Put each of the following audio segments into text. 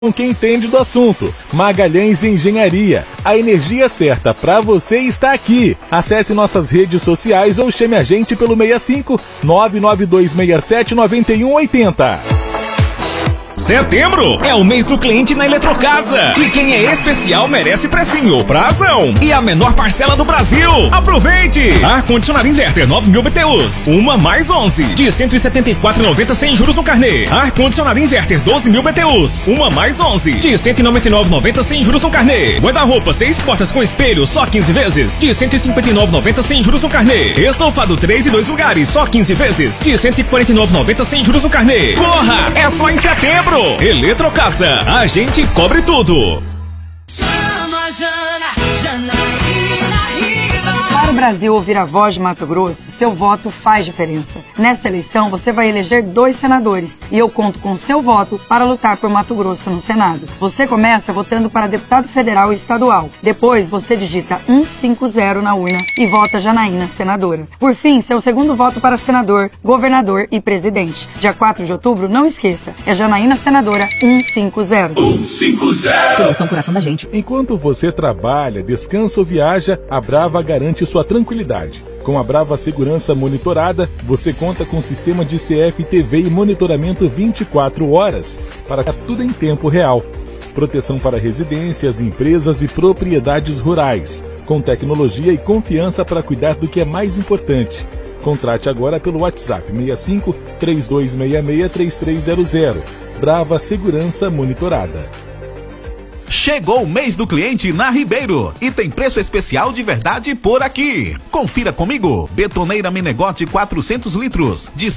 Com quem entende do assunto. Magalhães Engenharia. A energia certa para você está aqui. Acesse nossas redes sociais ou chame a gente pelo 65 99267 9180. Setembro é o mês do cliente na Eletrocasa. E quem é especial merece precinho, prazão e a menor parcela do Brasil. Aproveite! Ar-condicionado inverter 9.000 BTUs, uma mais 11, de 174,90 sem juros no carnê. Ar-condicionado inverter 12.000 BTUs, uma mais 11, de 199,90 sem juros no carnê. Guarda-roupa 6 portas com espelho, só 15 vezes, de 159,90 sem juros no carnê. Estofado 3 e 2 lugares, só 15 vezes, de 149,90 sem juros no carnê. Corra! É só em setembro! Eletrocasa, a gente cobre tudo. Chama Janaína Riva. Para o Brasil ouvir a voz de Mato Grosso, seu voto faz diferença. Nesta eleição, você vai eleger 2 senadores e eu conto com seu voto para lutar por Mato Grosso no Senado. Você começa votando para deputado federal e estadual. Depois, você digita 150 na urna e vota Janaína senadora. Por fim, seu segundo voto para senador, governador e presidente. Dia 4 de outubro, não esqueça, é Janaína senadora 150. 150! Eleição coração da gente. Enquanto você trabalha, descansa ou viaja, a Brava garante sua tranquilidade. Com a Brava Segurança Monitorada, você conta com sistema de CFTV e monitoramento 24 horas para tudo em tempo real. Proteção para residências, empresas e propriedades rurais, com tecnologia e confiança para cuidar do que é mais importante. Contrate agora pelo WhatsApp 65 3266 3300. Brava Segurança Monitorada. Chegou o mês do cliente na Ribeiro e tem preço especial de verdade por aqui. Confira comigo. Betoneira Menegote 400 litros de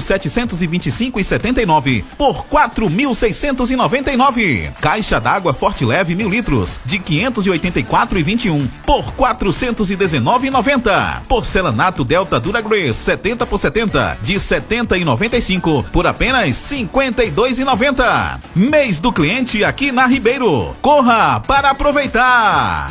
5.725,79 por 4.699. Caixa d'água Forte Leve 1.000 litros de 584,21 por 419,90. Porcelanato Delta Duragrace 70 por 70 de 70,95 por apenas 52,90. Mês do cliente aqui na Ribeiro. Corra para aproveitar!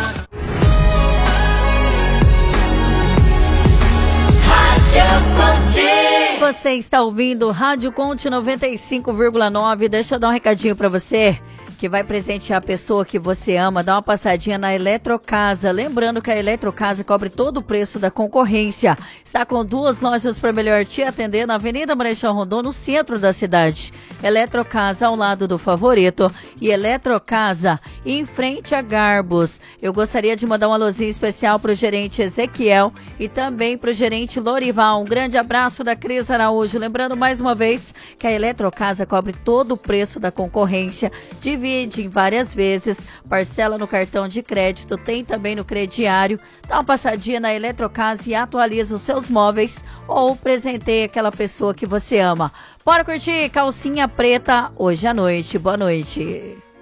Você está ouvindo Rádio Conte 95,9. Deixa eu dar um recadinho para você que vai presentear a pessoa que você ama. Dá uma passadinha na Eletrocasa. Lembrando que a Eletrocasa cobre todo o preço da concorrência. Está com 2 lojas para melhor te atender na Avenida Marechal Rondon, no centro da cidade. Eletrocasa ao lado do Favorito e Eletrocasa em frente a Garbos. Eu gostaria de mandar um alôzinho especial para o gerente Ezequiel e também para o gerente Lorival. Um grande abraço da Cris Araújo. Lembrando mais uma vez que a Eletrocasa cobre todo o preço da concorrência. Divide em várias vezes, parcela no cartão de crédito, tem também no crediário. Dá uma passadinha na Eletrocasa e atualiza os seus móveis ou presenteie aquela pessoa que você ama. Bora curtir Calcinha Preta hoje à noite. Boa noite.